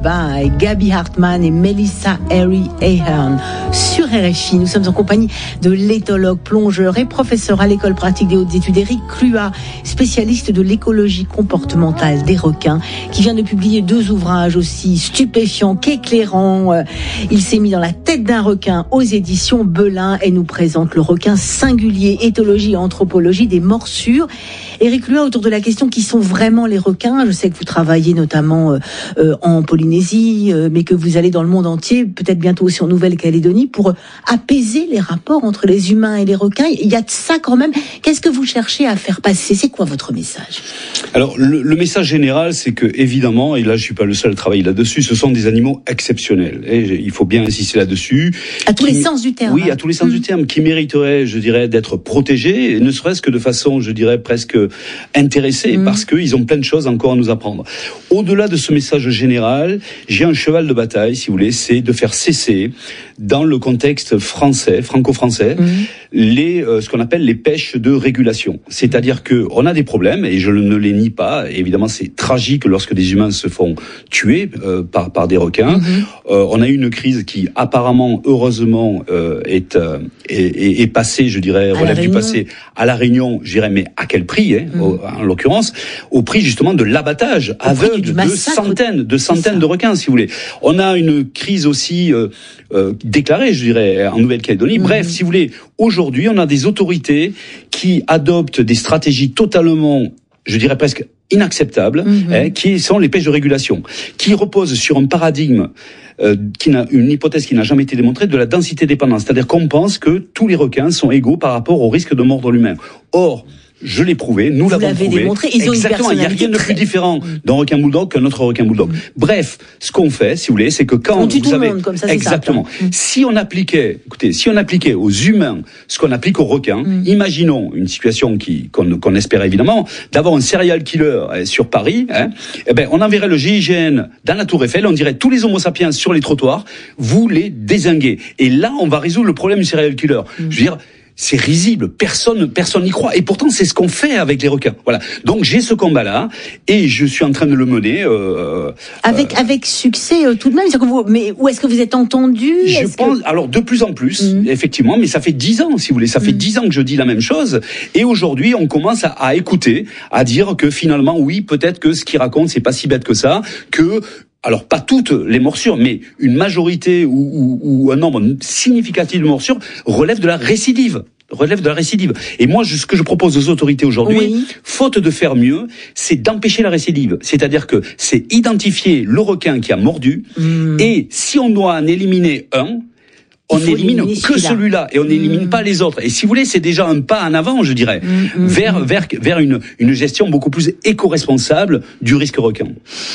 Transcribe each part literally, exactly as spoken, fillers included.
by Gaby Hartmann et Melissa Harry Ahern sur R F I. Nous sommes en compagnie de l'éthologue, plongeur et professeur à l'école pratique des hautes études Éric Cluat, spécialiste de l'écologie comportementale des requins, qui vient de publier deux ouvrages aussi stupéfiants qu'éclairants. Il s'est mis dans la tête d'un requin aux éditions Belin et nous présente le requin singulier, éthologie et anthropologie des morsures. Éric Cluat, autour de la question qui sont vraiment les requins, je sais que vous travaillez notamment euh, euh, en Polynésie, euh, mais que vous allez dans le monde entier, peut-être bientôt aussi en Nouvelle-Calédonie, pour apaiser les rapports entre les humains et les requins. Il y a de ça quand même. Qu'est-ce que vous cherchez à faire passer? C'est quoi votre message? Alors, le, le message général, c'est que, évidemment, et là je suis pas le seul à travailler là-dessus, ce sont des animaux exceptionnels. Et il faut bien insister là-dessus. À tous qui, les sens du terme. Oui, à tous les sens mmh. du terme, qui mériteraient, je dirais, d'être protégés, ne serait-ce que de façon, je dirais, presque intéressés, mmh. parce qu'ils ont plein de choses encore à nous apprendre. Au-delà de ce message général, j'ai un cheval de bataille, si vous voulez, c'est de faire cesser, dans le contexte français, franco-français, mmh. les euh, ce qu'on appelle les pêches de régulation. C'est-à-dire que on a des problèmes, et je ne les nie pas. Évidemment, c'est tragique lorsque des humains se font tuer euh, par par des requins. Mmh. Euh, on a eu une crise qui, apparemment, heureusement, euh, est, euh, est, est est passée, je dirais, relève du passé, à la Réunion. Je dirais, mais à quel prix, hein, mmh. au, en l'occurrence, au prix justement de l'abattage aveugle de centaines, de centaines de requins, si vous voulez. On a une crise aussi euh, euh, déclarée, je dirais, en Nouvelle-Calédonie. Mmh. Bref, si vous voulez, aujourd'hui, on a des autorités qui adoptent des stratégies totalement, je dirais presque inacceptables, mmh. hein, qui sont les pêches de régulation, qui reposent sur un paradigme euh, qui n'a une hypothèse qui n'a jamais été démontrée de la densité dépendance, c'est-à-dire qu'on pense que tous les requins sont égaux par rapport au risque de mordre l'humain. Or, je l'ai prouvé, nous Vous l'avons prouvé. Démontré. Ils Exactement, ont une il n'y a rien de plus différent d'un requin bulldog qu'un autre requin bulldog. Mmh. Bref, ce qu'on fait, si vous voulez, c'est que quand on tue vous tout avez le monde, comme ça, c'est exactement, ça, mmh. si on appliquait, écoutez, si on appliquait aux humains ce qu'on applique aux requins, mmh. imaginons une situation qui qu'on, qu'on espère évidemment, d'avoir un serial killer eh, sur Paris, hein, eh ben on enverrait le G I G N dans la Tour Eiffel, on dirait tous les Homo sapiens sur les trottoirs, vous les dézinguez. Et là, on va résoudre le problème du serial killer. Mmh. Je veux dire. C'est risible, personne personne n'y croit. Et pourtant, c'est ce qu'on fait avec les requins. Voilà. Donc, j'ai ce combat-là et je suis en train de le mener. Euh, avec euh, avec succès euh, tout de même. C'est que vous, mais où est-ce que vous êtes entendu? Je est-ce pense. Que... Alors, de plus en plus, mmh. effectivement. Mais ça fait dix ans, si vous voulez. Ça fait dix mmh. ans que je dis la même chose. Et aujourd'hui, on commence à, à écouter, à dire que finalement, oui, peut-être que ce qu'il raconte, c'est pas si bête que ça, que alors pas toutes les morsures, mais une majorité ou, ou, ou un nombre significatif de morsures relève de la récidive. relève de la récidive. Et moi, ce que je propose aux autorités aujourd'hui, oui. faute de faire mieux, c'est d'empêcher la récidive. C'est-à-dire que c'est identifier le requin qui a mordu, mmh. et si on doit en éliminer un, on n'élimine que celui-là. celui-là et on n'élimine mmh. pas les autres. Et si vous voulez, c'est déjà un pas en avant, je dirais, mmh, mmh, vers vers vers une une gestion beaucoup plus éco-responsable du risque requin.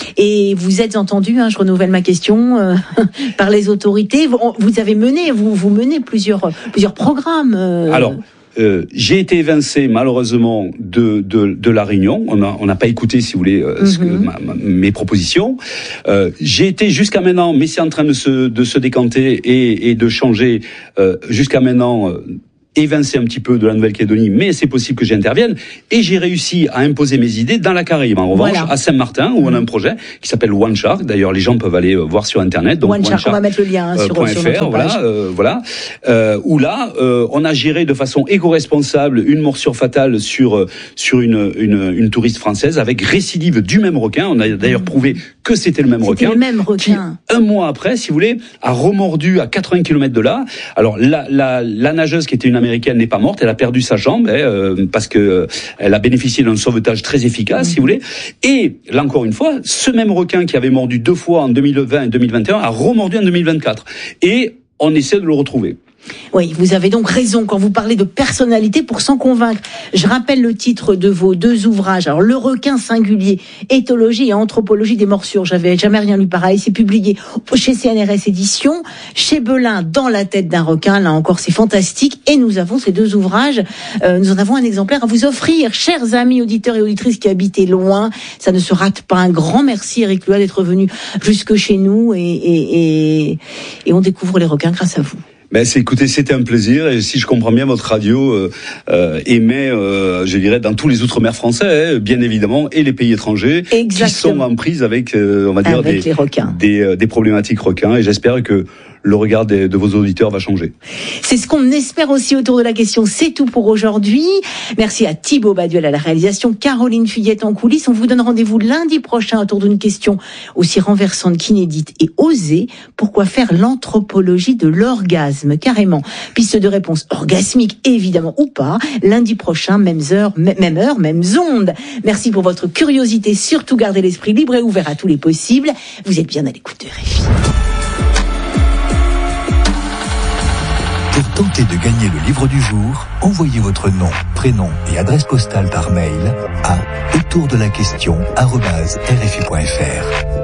Et vous êtes entendu, hein, je renouvelle ma question, euh, par les autorités. Vous, vous avez mené, vous vous menez plusieurs plusieurs programmes. Euh... Alors. Euh, j'ai été évincé malheureusement de de, de la Réunion. On a on n'a pas écouté, si vous voulez, euh, ce que, mm-hmm. ma, ma, mes propositions. Euh, j'ai été jusqu'à maintenant, mais c'est en train de se de se décanter et, et de changer. Euh, jusqu'à maintenant. Euh, évincé un petit peu de la Nouvelle-Calédonie, mais c'est possible que j'intervienne. Et j'ai réussi à imposer mes idées dans la Caraïbe. En revanche, voilà. à Saint-Martin, où mmh. on a un projet qui s'appelle One Shark. D'ailleurs, les gens peuvent aller voir sur Internet. Donc One, One Shark, on va mettre le lien hein, sur, euh, sur F R, notre page. Voilà, euh, voilà. Euh, où là, euh, on a géré de façon éco-responsable une morsure fatale sur euh, sur une, une une touriste française avec récidive du même requin. On a d'ailleurs mmh. prouvé que c'était le même c'était requin. le même requin. Qui, un mois après, si vous voulez, a remordu à quatre-vingts kilomètres de là. Alors, la, la, la nageuse qui était une Américaine n'est pas morte. Elle a perdu sa jambe hein, euh, parce que euh, elle a bénéficié d'un sauvetage très efficace, mmh. si vous voulez. Et là encore une fois, ce même requin qui avait mordu deux fois en deux mille vingt et deux mille vingt et un a remordu en deux mille vingt-quatre. Et on essaie de le retrouver. Oui, vous avez donc raison quand vous parlez de personnalité pour s'en convaincre. Je rappelle le titre de vos deux ouvrages. Alors, Le requin singulier, éthologie et anthropologie des morsures. J'avais jamais rien lu pareil. C'est publié chez C N R S Éditions, chez Belin, Dans la tête d'un requin. Là encore, c'est fantastique. Et nous avons ces deux ouvrages. Euh, nous en avons un exemplaire à vous offrir, chers amis auditeurs et auditrices qui habitez loin. Ça ne se rate pas. Un grand merci, Éric Cluat, d'être venu jusque chez nous et, et, et, et on découvre les requins grâce à vous. Ben, c'est, écoutez, c'était un plaisir. Et si je comprends bien, votre radio euh, euh, émet, euh, je dirais, dans tous les outre-mer français, hein, bien évidemment, et les pays étrangers Exactement. qui sont en prise avec, euh, on va dire, avec des, les requins. Des, euh, des problématiques requins. Et j'espère que le regard des, de vos auditeurs va changer. C'est ce qu'on espère aussi autour de la question. C'est tout pour aujourd'hui. Merci à Thibaut Baduel à la réalisation, Caroline Fillette en coulisses. On vous donne rendez-vous lundi prochain autour d'une question aussi renversante qu'inédite et osée. Pourquoi faire l'anthropologie de l'orgasme? Carrément. Piste de réponse orgasmique, évidemment, ou pas. Lundi prochain, même heure, même heure, mêmes ondes. Merci pour votre curiosité. Surtout gardez l'esprit libre et ouvert à tous les possibles. Vous êtes bien à l'écoute de R F I. Pour tenter de gagner le livre du jour, envoyez votre nom, prénom et adresse postale par mail à autour de la question arobase r f i point f r.